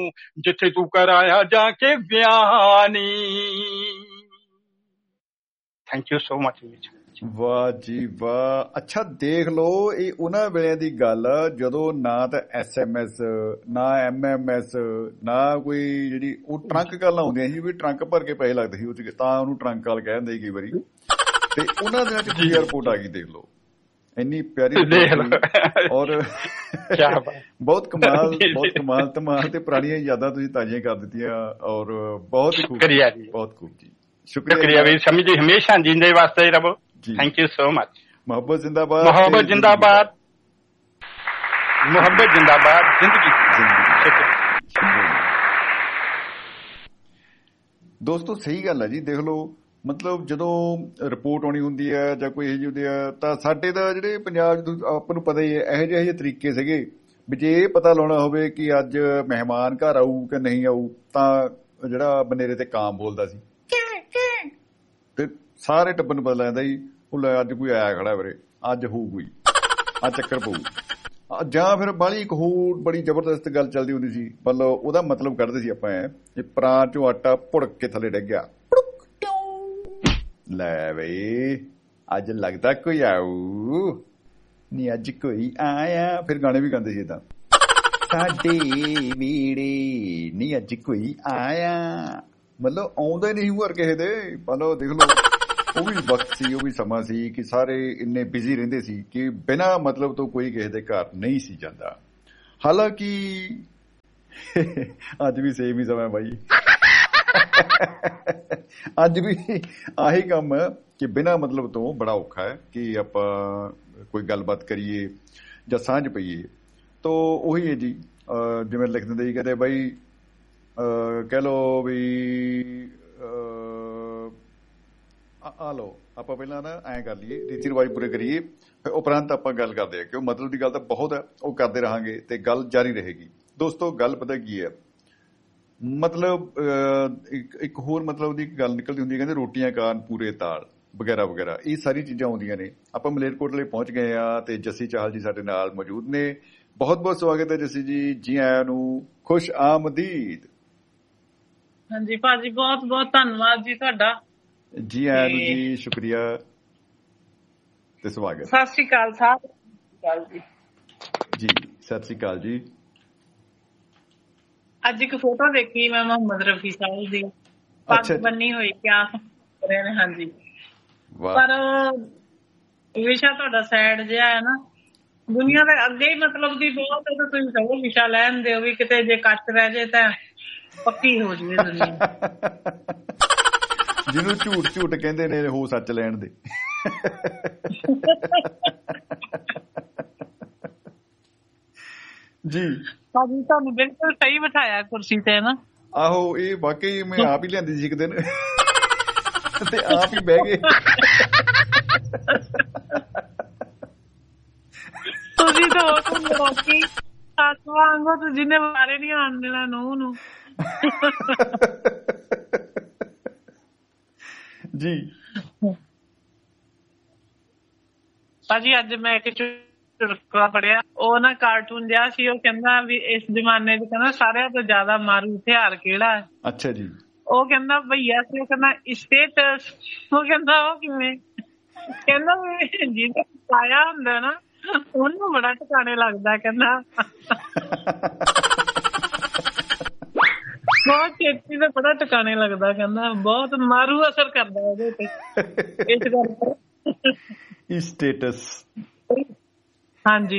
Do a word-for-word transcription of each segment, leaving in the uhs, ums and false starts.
ਜਿੱਥੇ ਤੂੰ ਕਰਾਇਆ ਜਾ ਕੇ ਵਿਆਹ ਨੀ। Thank you so much. ਵਾਹ ਜੀ ਵਾਹ। ਅੱਛਾ ਦੇਖ ਲਓ, ਇਹ ਉਹਨਾਂ ਵੇਲਿਆਂ ਦੀ ਗੱਲ ਜਦੋਂ ਨਾ ਤਾਂ ਐਸ ਐਮ ਐਸ, ਨਾ ਐਮ ਐਮ ਐਸ, ਨਾ ਕੋਈ ਜਿਹੜੀ ਉਹ ਟਰੰਕ ਕਾਲਾਂ ਆਉਂਦੀਆਂ ਸੀ ਵੀ ਟਰੰਕ ਭਰ ਕੇ ਪੈਸੇ ਲੱਗਦੇ ਸੀ ਉਹ ਚ, ਤਾਂ ਉਹਨੂੰ ਟਰੰਕ ਕਾਲ ਕਹਿ ਦਿੰਦੇ ਸੀ ਕਈ ਵਾਰੀ। ਤੇ ਉਹਨਾਂ ਦਿਨਾਂ ਚ ਪੀਆਰ ਰਿਪੋਰਟ ਆ ਗਈ, ਦੇਖ ਲਓ ਇੰਨੀ ਪਿਆਰੀ ਔਰ ਬਹੁਤ ਕਮਾਲ, ਬਹੁਤ ਕਮਾਲ ਧਮਾਲ। ਤੇ ਪੁਰਾਣੀਆਂ ਯਾਦਾਂ ਤੁਸੀਂ ਤਾਜ਼ੀਆਂ ਕਰ ਦਿੱਤੀਆਂ ਔਰ ਬਹੁਤ ਹੀ ਖੂਬ, ਬਹੁਤ ਖੂਬ ਜੀ। ਸ਼ੁਕਰੀਆ ਵੀਰ ਸ਼ਮੀ ਜੀ, ਹਮੇਸ਼ਾ ਜਿੰਦੇ ਵਾਸਤੇ ਰਹੋ। Thank you so much. ਮੁਹੱਬਤ ਜ਼ਿੰਦਾਬਾਦ, ਮੁਹੱਬਤ ਜ਼ਿੰਦਾਬਾਦ, ਮੁਹੱਬਤ ਜ਼ਿੰਦਾਬਾਦ, ਜ਼ਿੰਦਗੀ ਜ਼ਿੰਦਗੀ। ਦੋਸਤੋ ਸਹੀ ਗੱਲ ਹੈ ਜੀ। ਦੇਖ ਲਓ ਮਤਲਬ ਜਦੋਂ ਰਿਪੋਰਟ ਆਉਣੀ ਹੁੰਦੀ ਹੈ ਜਾਂ ਕੋਈ ਇਹੋ ਜਿਹੀ ਹੁੰਦੀ ਹੈ ਤਾਂ ਸਾਡੇ ਤਾਂ ਜਿਹੜੇ ਪੰਜਾਬ ਚ ਆਪਾਂ ਨੂੰ ਪਤਾ ਹੀ ਹੈ ਇਹੋ ਜਿਹੇ ਇਹੋ ਜਿਹੇ ਤਰੀਕੇ ਸੀਗੇ ਵੀ ਜੇ ਇਹ ਪਤਾ ਲਾਉਣਾ ਹੋਵੇ ਕਿ ਅੱਜ ਮਹਿਮਾਨ ਘਰ ਆਊ ਕਿ ਨਹੀਂ ਆਊ ਤਾਂ ਜਿਹੜਾ ਬਨੇਰੇ ਤੇ ਕਾਂ ਬੋਲਦਾ ਸੀ ਤੇ ਸਾਰੇ ਟੱਬਰ ਨੂੰ ਪਤਾ ਲੱਗਦਾ ਸੀ ਉਹ ਲੈ ਅੱਜ ਕੋਈ ਆਇਆ ਖੜਾ ਵੀਰੇ, ਅੱਜ ਹੋਊ ਕੋਈ, ਆ ਚੱਕਰ ਪਊ। ਜਾਂ ਫਿਰ ਬਾਹਲੀ ਇੱਕ ਹੋਰ ਬੜੀ ਜ਼ਬਰਦਸਤ ਗੱਲ ਚੱਲਦੀ ਹੁੰਦੀ ਸੀ, ਮਤਲਬ ਉਹਦਾ ਮਤਲਬ ਕੱਢਦੇ ਸੀ ਆਪਾਂ ਇਹ ਪਰਾਂ ਚੋਂ ਆਟਾ ਭੁੜਕ ਕੇ ਥੱਲੇ ਡਿੱਗ ਗਿਆ, ਲੈ ਬਈ ਅੱਜ ਲੱਗਦਾ ਕੋਈ ਆਊ ਨੀ, ਅੱਜ ਕੋਈ ਆਇਆ। ਫਿਰ ਗਾਣੇ ਵੀ ਗਾਉਂਦੇ ਸੀ ਏਦਾਂ, ਸਾਡੇ ਵੀੜੇ ਨੀ ਅੱਜ ਕੋਈ ਆਇਆ, ਮਤਲਬ ਆਉਂਦਾ ਨਹੀਂ ਹੂੰ ਕਿਸੇ ਦੇ। ਮਤਲਬ ਦੇਖ ਲਓ ਉਹ ਵੀ ਵਕਤ ਸੀ, ਉਹ ਵੀ ਸਮਾਂ ਸੀ ਕਿ ਸਾਰੇ ਇੰਨੇ ਬਿਜ਼ੀ ਰਹਿੰਦੇ ਸੀ ਕਿ ਬਿਨਾਂ ਮਤਲਬ ਤੋਂ ਕੋਈ ਕਿਸੇ ਦੇ ਘਰ ਨਹੀਂ ਸੀ ਜਾਂਦਾ। ਹਾਲਾਂਕਿ ਅੱਜ ਵੀ ਸੇਮ ਹੀ ਸਮਾਂ ਬਾਈ, ਅੱਜ ਵੀ ਆਹੀ ਕੰਮ ਕਿ ਬਿਨਾਂ ਮਤਲਬ ਤੋਂ ਬੜਾ ਔਖਾ ਹੈ ਕਿ ਆਪਾਂ ਕੋਈ ਗੱਲਬਾਤ ਕਰੀਏ ਜਾਂ ਸਾਂਝ ਪਈਏ। ਤਾਂ ਉਹੀ ਹੈ ਜੀ, ਜਿਵੇਂ ਲਿਖ ਦਿੰਦੇ ਸੀ ਕਹਿੰਦੇ ਬਾਈ ਕਹਿ ਲਓ ਵੀ ਆ ਲਓ ਆਪਾਂ ਪਹਿਲਾਂ ਨਾ ਐਂ ਕਰ ਲਈਏ, ਰੀਤੀ ਰਿਵਾਜ ਪੂਰੇ ਕਰੀਏ, ਫਿਰ ਉਪਰੰਤ ਆਪਾਂ ਗੱਲ ਕਰਦੇ ਹਾਂ। ਕਿਉਂ ਮਤਲਬ ਦੀ ਗੱਲ ਤਾਂ ਬਹੁਤ ਹੈ, ਉਹ ਕਰਦੇ ਰਹਾਂਗੇ ਤੇ ਗੱਲ ਜਾਰੀ ਰਹੇਗੀ। ਦੋਸਤੋ ਗੱਲ ਪਤਾ ਕੀ ਹੈ, ਮਤਲਬ ਇੱਕ ਹੋਰ ਮਤਲਬ ਦੀ ਗੱਲ ਨਿਕਲਦੀ ਹੁੰਦੀ ਹੈ, ਕਹਿੰਦੇ ਰੋਟੀਆਂ ਕਾਰਨ ਪੂਰੇ ਤਾਲ ਵਗੈਰਾ ਵਗੈਰਾ, ਇਹ ਸਾਰੀ ਚੀਜ਼ਾਂ ਆਉਂਦੀਆਂ ਨੇ। ਆਪਾਂ ਮਲੇਰਕੋਟਲੇ ਪਹੁੰਚ ਗਏ ਆ ਤੇ ਜੱਸੀ ਚਾਹਲ ਜੀ ਸਾਡੇ ਨਾਲ ਮੌਜੂਦ ਨੇ। ਬਹੁਤ ਬਹੁਤ ਸਵਾਗਤ ਹੈ ਜੱਸੀ ਜੀ, ਜੀ ਆਇਆਂ ਨੂੰ, ਖੁਸ਼ ਆਮਦੀਦ। ਹਾਂਜੀ ਭਾਜੀ, ਬਹੁਤ ਬਹੁਤ ਧੰਨਵਾਦ ਜੀ ਤੁਹਾਡਾ। ਜੀ ਆਇਆਂ ਨੂੰ ਜੀ, ਸ਼ੁਕਰੀਆ ਤੇ ਸਵਾਗਤ। ਸਤਿ ਸ਼੍ਰੀ ਅਕਾਲ ਸਾਹਿਬ ਜੀ। ਜੀ ਸਤਿ ਸ਼੍ਰੀ ਅਕਾਲ ਜੀ। ਅੱਜ ਇੱਕ ਫੋਟੋ ਦੇਖੀ ਮੈਂ ਮੁਹੰਮਦ ਰਫੀ ਸਾਹਿਬ ਦੀ, ਪੱਗ ਬੰਨੀ ਹੋਈ, ਕਿਆ ਰਹੇ ਨੇ। ਹਾਂਜੀ, ਪਰ ਵਿਸ਼ਾ ਤੁਹਾਡਾ ਸੈਡ ਜਿਹਾ ਹੈ ਨਾ, ਦੁਨੀਆ ਦੇ ਅੱਗੇ ਹੀ ਮਤਲਬ ਦੀ ਬਹੁਤ, ਤੁਸੀਂ ਕਹੋ ਵਿਸ਼ਾ ਲੈਣ ਦਿਓ ਵੀ ਕਿਤੇ ਜੇ ਕੱਚ ਰਹਿ ਜੇ ਤਾਂ ਪੱਕੀ ਹੋ ਜਾਵੇ ਦੁਨੀਆ। ਜਿਹਨੂੰ ਝੂਠ ਝੂਠ ਕਹਿੰਦੇ ਨੇ ਹੋ ਸੱਚ ਲੈਣ ਦੇ। ਜੀ ਭਾਜੀ ਤੁਹਾਨੂੰ ਬਿਲਕੁਲ ਸਹੀ ਬਿਠਾਇਆ ਕੁਰਸੀ ਤੇ ਨਾ। ਆਹੋ, ਇਹ ਵਾਕਈ ਮੈਂ ਆਪ ਹੀ ਲਿਆਂਦੀ ਸੀ ਇੱਕ ਦਿਨ ਤੇ ਆਪ ਹੀ ਬਹਿ ਗਏ। ਤੁਸੀਂ ਤਾਂ ਰੋਕੀ ਸੱਸ ਵਾਂਗੋ, ਤੂੰ ਜਿਹਨੇ ਬਾਰੇ ਨੀ ਆਉਣ ਦੇਣਾ ਨੂੰਹ ਨੂੰ। ਜੀ ਭਾਜੀ ਅੱਜ ਮੈਂ ਇੱਕ ਚੁਟਕਲਾ ਪੜਿਆ, ਉਹ ਨਾ ਕਾਰਟੂਨ ਜਿਹਾ ਸੀ, ਉਹ ਕਹਿੰਦਾ ਵੀ ਇਸ ਜ਼ਮਾਨੇ ਚ ਕਹਿੰਦਾ ਸਾਰਿਆਂ ਤੋਂ ਜ਼ਿਆਦਾ ਮਾਰੂ ਹਥਿਆਰ ਕਿਹੜਾ ਹੈ। ਅੱਛਾ ਜੀ। ਉਹ ਕਹਿੰਦਾ ਭਈਆ ਸੀ, ਉਹ ਕਹਿੰਦਾ ਸਟੇਟਸ। ਉਹ ਕਹਿੰਦਾ ਉਹ ਕਿਵੇਂ? ਕਹਿੰਦਾ ਵੀ ਜਿਹਨੇ ਪਾਇਆ ਹੁੰਦਾ ਨਾ ਉਹਨੂੰ ਬੜਾ ਟਿਕਾਣੇ ਲੱਗਦਾ, ਕਹਿੰਦਾ ਬਹੁਤ ਛੇਤੀ ਤੇ ਬੜਾ ਟਿਕਾਣੇ ਲੱਗਦਾ, ਕਹਿੰਦਾ ਬਹੁਤ ਮਾਰੂ ਅਸਰ ਕਰਦਾ ਉਹਦੇ ਤੇ। ਇਸ ਕਰਕੇ ਸਟੇਟਸ। ਹਾਂਜੀ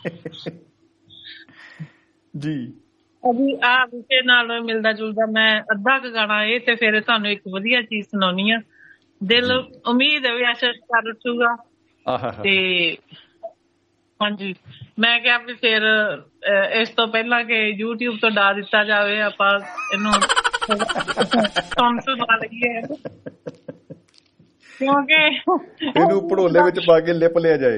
ਜੀ। ਅਭੀ ਆ ਵਿਸ਼ੇ ਨਾਲ ਮਿਲਦਾ ਜੁਲਦਾ ਮੈਂ ਅੱਧਾ ਕੁ ਗਾਣਾ ਇਹ ਤੇ ਫਿਰ ਤੁਹਾਨੂੰ ਇੱਕ ਵਧੀਆ ਚੀਜ਼ ਸੁਣਾਉਣੀ ਆ। ਦਿਲ ਉਮੀਦ ਹੈ ਵੀ ਅੱਛਾ ਕਰ ਉੱਠੂਗਾ। ਤੇ ਹਾਂਜੀ, ਮੈਂ ਕਿਹਾ ਵੀ ਫਿਰ ਇਸ ਤੋਂ ਪਹਿਲਾਂ ਕਿ ਯੂਟਿਊਬ ਤੋਂ ਡਾ ਦਿੱਤਾ ਜਾਵੇ, ਆਪਾਂ ਇਹਨੂੰ ਸੁਣ ਸੁਣਾ ਲਈਏ, ਕਿਉਂਕਿ ਇਹਨੂੰ ਭੜੋਲੇ ਵਿੱਚ ਪਾ ਕੇ ਲਿਪ ਲਿਆ ਜਾਏ।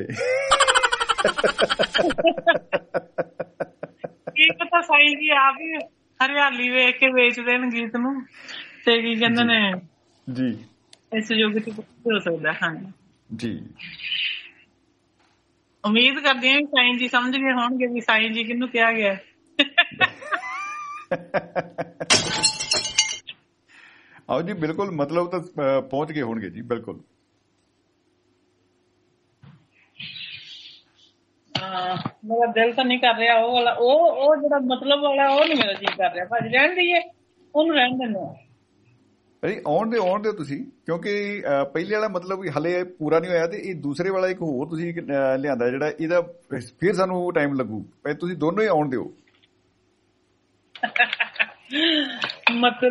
ਕੀ ਪਤਾ ਸਾਈਂ ਜੀ ਆਪ ਹੀ ਹਰਿਆਲੀ ਵੇਖ ਕੇ ਵੇਚ ਦੇਣ ਗੀਤ ਨੂੰ, ਤੇ ਕੀ ਕਹਿੰਦੇ ਨੇ ਜੀ ਇਸ ਯੁੱਗ ਚ ਹੋ ਸਕਦਾ। ਹਾਂਜੀ ਜੀ, ਉਮੀਦ ਕਰਦੀ ਹਾਂ ਵੀ ਸਾਈਂ ਜੀ ਸਮਝ ਗਏ ਹੋਣਗੇ ਵੀ ਸਾਈਂ ਜੀ ਕਿਹਨੂੰ ਕਿਹਾ ਗਿਆ। ਆਓ ਜੀ, ਬਿਲਕੁਲ ਮਤਲਬ ਤਾਂ ਪਹੁੰਚ ਗਏ ਹੋਣਗੇ ਜੀ, ਬਿਲਕੁਲ। ਮੇਰਾ ਦਿਲ ਤਾਂ ਨਹੀਂ ਕਰ ਰਿਹਾ ਉਹ ਵਾਲਾ, ਉਹ ਉਹ ਜਿਹੜਾ ਮਤਲਬ ਵਾਲਾ ਉਹ ਨੀ ਮੇਰਾ ਜੀ ਕਰ ਰਿਹਾ ਭਾਜੀ, ਰਹਿਣ ਦਈਏ ਉਹਨੂੰ, ਰਹਿਣ ਦਿੰਦੇ ਭਾਜੀ। ਆਉਣ ਦਿਓ ਆਉਣ ਦਿਓ ਤੁਸੀਂ, ਕਿਉਂਕਿ ਪਹਿਲੇ ਵਾਲਾ ਮਤਲਬ ਹਲੇ ਪੂਰਾ ਨਹੀਂ ਹੋਇਆ, ਤੇ ਇਹ ਦੂਸਰੇ ਵਾਲਾ ਇੱਕ ਹੋਰ ਤੁਸੀਂ ਲਿਆਂਦਾ ਜਿਹੜਾ, ਇਹਦਾ ਫਿਰ ਸਾਨੂੰ ਟਾਈਮ ਲੱਗੂ। ਤੁਸੀਂ ਦੋਨੋਂ ਹੀ ਆਉਣ ਦਿਓ। ਮਤਲਬ